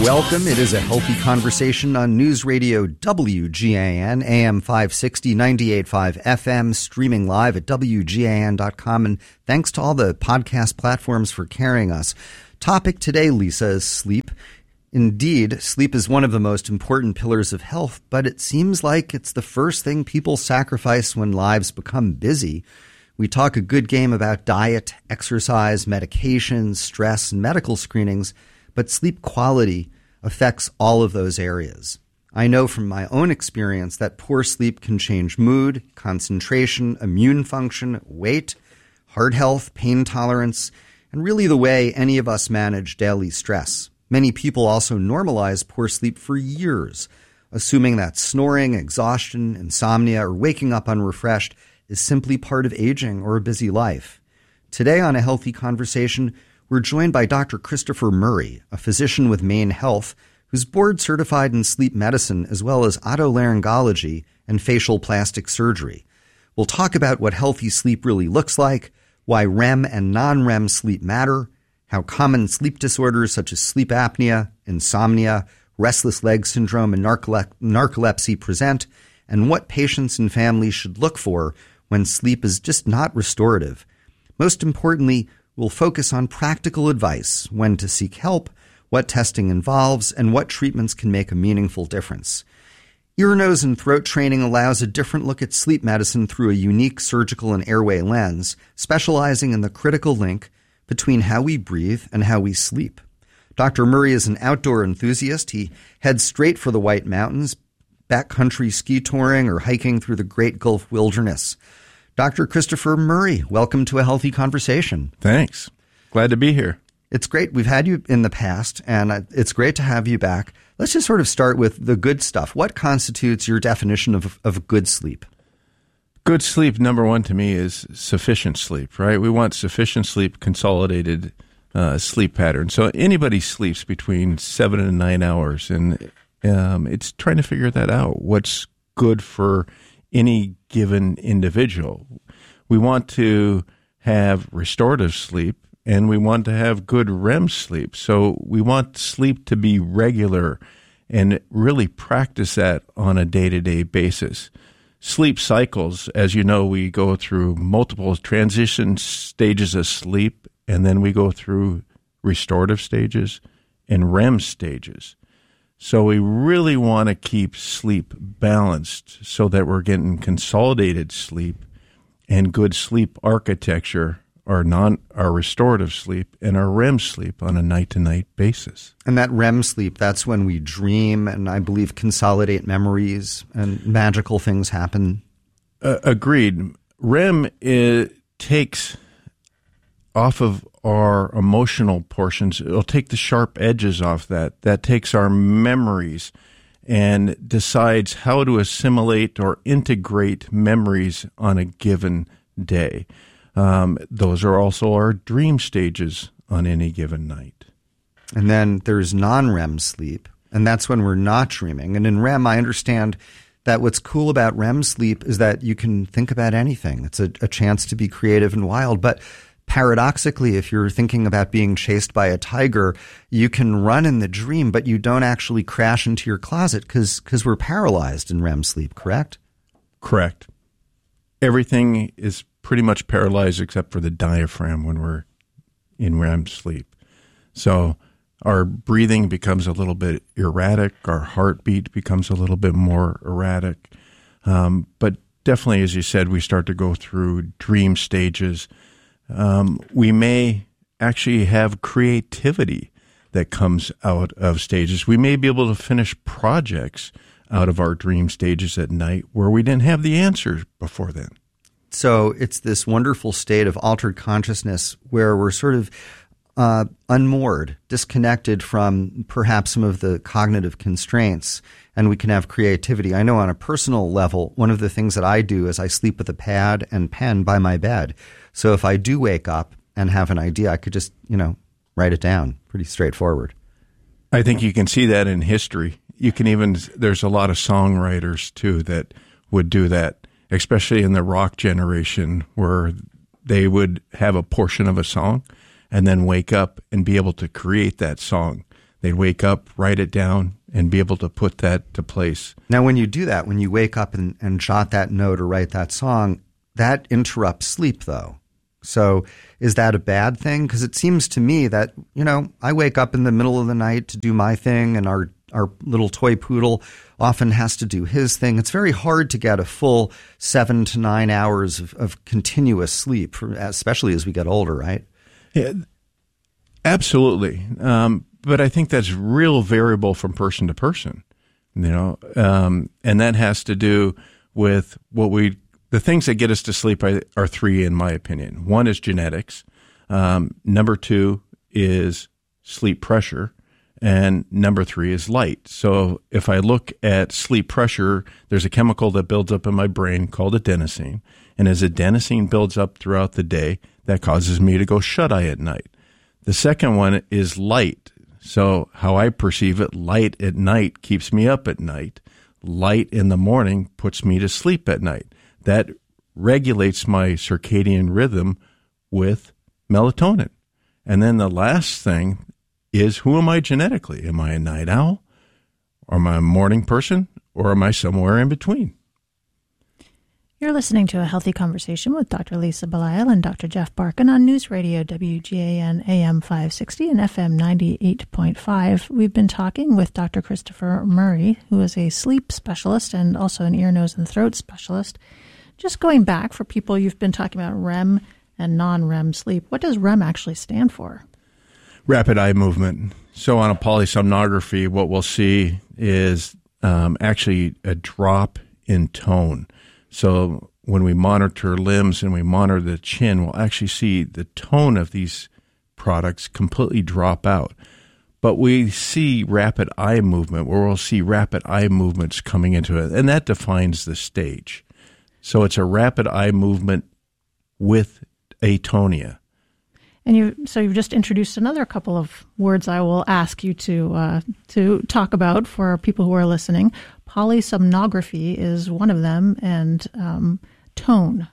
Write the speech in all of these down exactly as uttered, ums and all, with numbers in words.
Welcome. It is a healthy conversation on News Radio W G A N, A M five sixty, ninety-eight point five F M, streaming live at W G A N dot com. And thanks to all the podcast platforms for carrying us. Topic today, Lisa, is sleep. Indeed, sleep is one of the most important pillars of health, but it seems like it's the first thing people sacrifice when lives become busy. We talk a good game about diet, exercise, medications, stress, and medical screenings, but sleep quality affects all of those areas. I know from my own experience that poor sleep can change mood, concentration, immune function, weight, heart health, pain tolerance, and really the way any of us manage daily stress. Many people also normalize poor sleep for years, assuming that snoring, exhaustion, insomnia, or waking up unrefreshed is simply part of aging or a busy life. Today on A Healthy Conversation, we're joined by Doctor Christopher Murray, a physician with Maine Health, who's board certified in sleep medicine as well as otolaryngology and facial plastic surgery. We'll talk about what healthy sleep really looks like, why R E M and non-R E M sleep matter, how common sleep disorders such as sleep apnea, insomnia, restless leg syndrome, and narcole- narcolepsy present, and what patients and families should look for when sleep is just not restorative. Most importantly, we'll focus on practical advice, when to seek help, what testing involves, and what treatments can make a meaningful difference. Ear, nose, and throat training allows a different look at sleep medicine through a unique surgical and airway lens, specializing in the critical link between how we breathe and how we sleep. Doctor Murray is an outdoor enthusiast. He heads straight for the White Mountains, backcountry ski touring or hiking through the Great Gulf Wilderness. Doctor Christopher Murray, welcome to A Healthy Conversation. Thanks. Glad to be here. It's great. We've had you in the past, and it's great to have you back. Let's just sort of start with the good stuff. What constitutes your definition of, of good sleep? Good sleep, number one to me, is sufficient sleep, right? We want sufficient sleep, consolidated uh, sleep pattern. So anybody sleeps between seven and nine hours, and um, it's trying to figure that out. What's good for any given individual? We want to have restorative sleep, and we want to have good R E M sleep. So we want sleep to be regular and really practice that on a day-to-day basis. Sleep cycles, as you know, we go through multiple transition stages of sleep, and then we go through restorative stages and R E M stages. So we really want to keep sleep balanced so that we're getting consolidated sleep and good sleep architecture, our non our restorative sleep and our R E M sleep on a night-to-night basis. And that R E M sleep, that's when we dream and I believe consolidate memories and magical things happen. Uh, agreed. R E M is, takes off of our emotional portions. It'll take the sharp edges off that. That takes our memories and decides how to assimilate or integrate memories on a given day. Um, those are also our dream stages on any given night. And then there's non-R E M sleep, and that's when we're not dreaming. And in R E M, I understand that what's cool about R E M sleep is that you can think about anything. It's a, a chance to be creative and wild. But paradoxically, if you're thinking about being chased by a tiger, you can run in the dream, but you don't actually crash into your closet because because we're paralyzed in R E M sleep, correct? Correct. Everything is pretty much paralyzed except for the diaphragm when we're in R E M sleep. So our breathing becomes a little bit erratic. Our heartbeat becomes a little bit more erratic. Um, but definitely, as you said, we start to go through dream stages. Um, we may actually have creativity that comes out of stages. We may be able to finish projects out of our dream stages at night where we didn't have the answers before then. So it's this wonderful state of altered consciousness where we're sort of uh, unmoored, disconnected from perhaps some of the cognitive constraints, and we can have creativity. I know on a personal level, one of the things that I do is I sleep with a pad and pen by my bed. So if I do wake up and have an idea, I could just, you know, write it down. Pretty straightforward. I think you can see that in history. You can even, there's a lot of songwriters too that would do that, especially in the rock generation, where they would have a portion of a song and then wake up and be able to create that song They'd wake up, write it down, and be able to put that to place. Now, when you do that, when you wake up and, and jot that note or write that song, that interrupts sleep, though. So is that a bad thing? Because it seems to me that, you know, I wake up in the middle of the night to do my thing, and our, our little toy poodle often has to do his thing. It's very hard to get a full seven to nine hours of, of continuous sleep, especially as we get older, right? Yeah, absolutely. Um, but I think that's real variable from person to person, you know, um, and that has to do with what we The things that get us to sleep are, are three, in my opinion. One is genetics. Um, number two is sleep pressure. And number three is light. So if I look at sleep pressure, there's a chemical that builds up in my brain called adenosine. And as adenosine builds up throughout the day, that causes me to go shut-eye at night. The second one is light. So how I perceive it, light at night keeps me up at night. Light in the morning puts me to sleep at night. That regulates my circadian rhythm with melatonin. And then the last thing is, who am I genetically? Am I a night owl? Or am I a morning person? Or am I somewhere in between? You're listening to A Healthy Conversation with Doctor Lisa Belisle and Doctor Jeff Barkan on News Radio W G A N A M five sixty and F M ninety-eight point five. We've been talking with Doctor Christopher Murray, who is a sleep specialist and also an ear, nose, and throat specialist. Just going back for people, you've been talking about R E M and non-R E M sleep. What does R E M actually stand for? Rapid eye movement. So on a polysomnography, what we'll see is um, actually a drop in tone. So when we monitor limbs and we monitor the chin, we'll actually see the tone of these products completely drop out. But we see rapid eye movement, where we'll see rapid eye movements coming into it, and that defines the stage. So it's a rapid eye movement with atonia. And you, so you've just introduced another couple of words I will ask you to uh, to talk about for people who are listening. Polysomnography is one of them, and um, tone.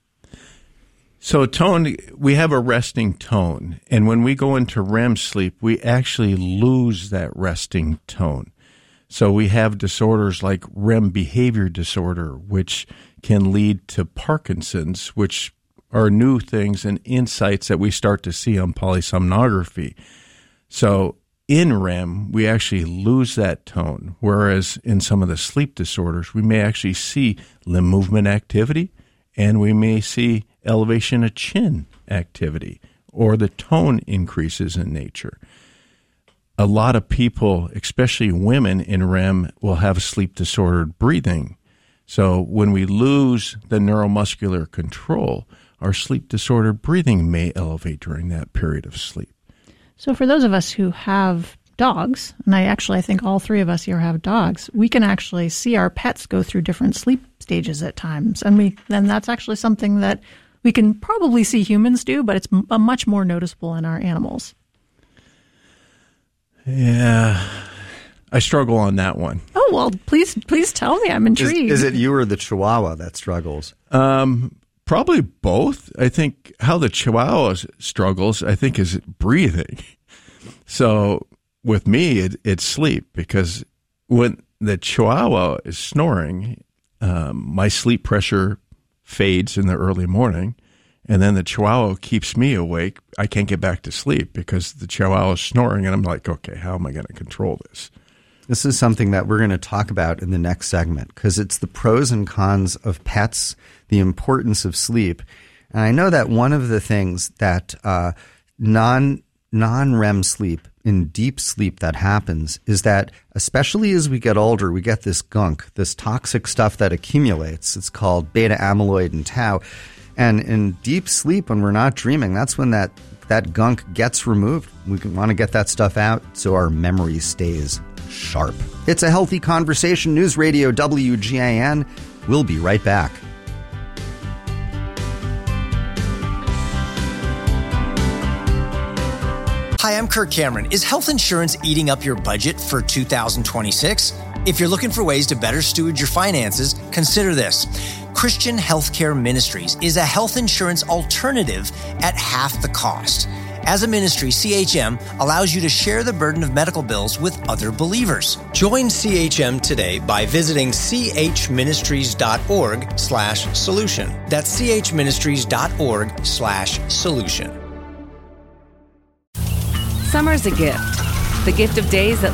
So tone, we have a resting tone, and when we go into R E M sleep, we actually lose that resting tone. So we have disorders like R E M behavior disorder, which can lead to Parkinson's, which are new things and insights that we start to see on polysomnography. So in R E M, we actually lose that tone, whereas in some of the sleep disorders, we may actually see limb movement activity, and we may see elevation of chin activity, or the tone increases in nature. A lot of people, especially women in R E M, will have sleep disordered breathing. So when we lose the neuromuscular control, our sleep disordered breathing may elevate during that period of sleep. So for those of us who have dogs, and I actually I think all three of us here have dogs, we can actually see our pets go through different sleep stages at times. And we then that's actually something that we can probably see humans do, but it's m- much more noticeable in our animals. Yeah, I struggle on that one. Oh, well, please please tell me. I'm intrigued. Is, is it you or the Chihuahua that struggles? Um, probably both. I think how the Chihuahua struggles, I think, is breathing. So with me, it, it's sleep, because when the Chihuahua is snoring, um, my sleep pressure fades in the early morning, and then the Chihuahua keeps me awake. I can't get back to sleep because the Chihuahua is snoring, and I'm like, okay, how am I going to control this? This is something that we're going to talk about in the next segment, because it's the pros and cons of pets, the importance of sleep. And I know that one of the things that uh, non, non-R E M sleep, in deep sleep, that happens is that, especially as we get older, we get this gunk, this toxic stuff that accumulates. It's called beta amyloid and tau. And in deep sleep, when we're not dreaming, that's when that, that gunk gets removed. We want to get that stuff out so our memory stays sharp. It's A Healthy Conversation, News Radio W G A N. We'll be right back. Hi, I'm Kirk Cameron. Is health insurance eating up your budget for two thousand twenty-six? If you're looking for ways to better steward your finances, consider this. Christian Healthcare Ministries is a health insurance alternative at half the cost. As a ministry, C H M allows you to share the burden of medical bills with other believers. Join C H M today by visiting chministries.org slash solution. That's chministries.org slash solution. Summer's a gift. The gift of days that